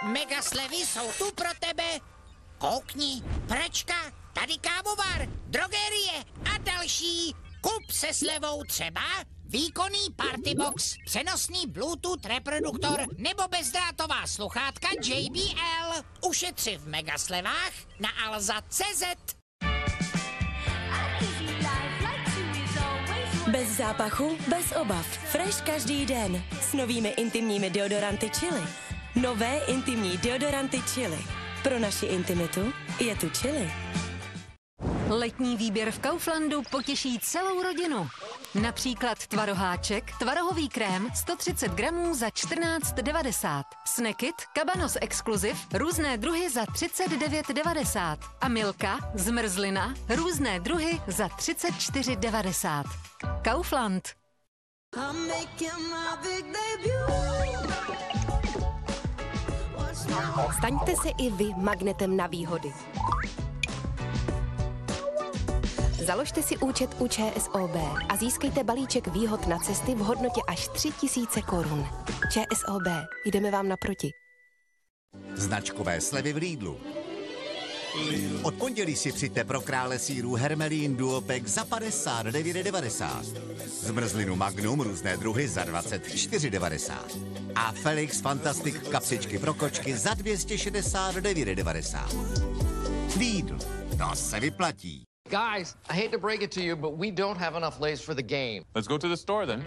Mega slevy jsou tu pro tebe. Koukni, pračka, tady kávovar, drogerie a další. Kup se slevou třeba výkonný partybox, přenosný Bluetooth reproduktor nebo bezdrátová sluchátka JBL. Ušetři v megaslevách na alza.cz. Bez zápachu, bez obav. Fresh každý den. S novými intimními deodoranty Chili. Nové intimní deodoranty Chili. Pro naši intimitu je tu Chili. Letní výběr v Kauflandu potěší celou rodinu. Například tvaroháček, tvarohový krém 130 gramů za 14,90. Snackit, Cabanos Exclusive, různé druhy za 39,90. A Milka, zmrzlina, různé druhy za 34,90. Kaufland. Staňte se i vy magnetem na výhody. Založte si účet u ČSOB a získejte balíček výhod na cesty v hodnotě až 3 000 korun. ČSOB, jdeme vám naproti. Značkové slevy v Lidlu. Od pondělí si přijďte pro krále sýrů Hermelín Duopek za 59,90. Zmrzlinu Magnum různé druhy za 24,90. A Felix Fantastic kapsičky pro kočky za 269,90. Lidl, to se vyplatí. Guys, I hate to break it to you, but we don't have enough Lay's for the game. Let's go to the store then.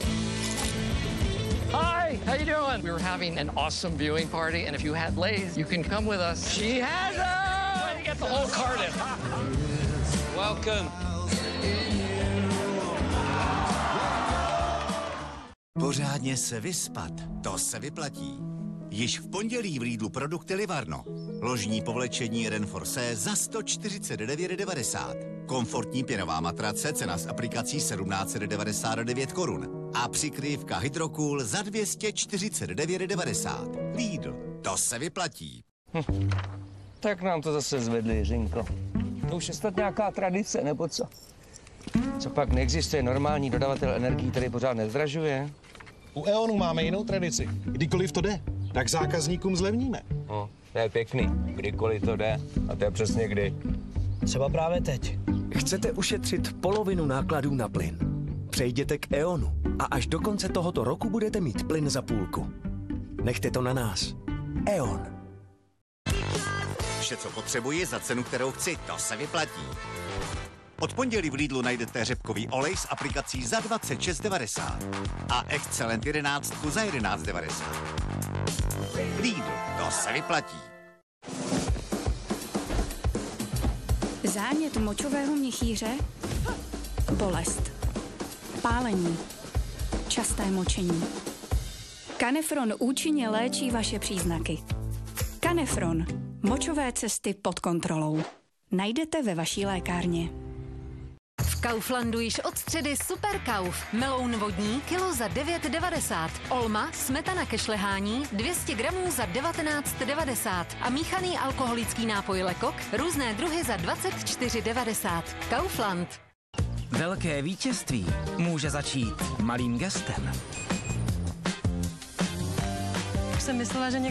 Hi, how you doing? We were having an awesome viewing party, and if you had Lay's, you can come with us. She has them! You get the whole carton. Welcome. Pořádně se vyspat, to se vyplatí. Již v pondělí v Lidlu produkty Livarno. Ložní povlečení Renforce za 149,90. Komfortní pěnová matrace, cena s aplikací 1799 korun. A přikrývka Hydrocool za 249,90. Lidl, to se vyplatí. Tak nám to zase zvedli, Jiřinko. To už je snad nějaká tradice, nebo co? Co pak neexistuje normální dodavatel energií, který pořád nezdražuje? U E.ONu máme jinou tradici. Kdykoliv to jde, tak zákazníkům zlevníme. No, to je pěkný. Kdykoliv to jde. A to je přesně kdy. Třeba právě teď. Chcete ušetřit polovinu nákladů na plyn? Přejděte k E.ONu a až do konce tohoto roku budete mít plyn za půlku. Nechte to na nás. E.ON. Vše, co potřebuji za cenu, kterou chci, to se vyplatí. Od pondělí v Lidlu najdete řepkový olej s aplikací za 26,90 a Excellent 11 za 11,90. Lidl, to se vyplatí. Zánět močového měchýře, bolest, pálení, časté močení. Kanefron účinně léčí vaše příznaky. Kanefron, močové cesty pod kontrolou. Najdete ve vaší lékárně. V Kauflandu již od středy Super Kauf. Meloun vodní kilo za 9,90. Olma, smetana ke šlehání 200 gramů za 19,90. A míchaný alkoholický nápoj Lekok, různé druhy za 24,90. Kaufland. Velké vítězství může začít malým gestem. Už jsem myslela, že